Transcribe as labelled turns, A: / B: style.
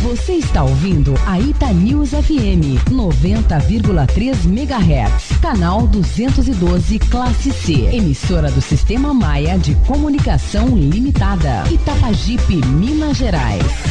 A: Você está ouvindo a Itanews FM 90,3 MHz, canal 212 classe C, emissora do Sistema Maia de Comunicação Limitada, Itapajipe, Minas Gerais.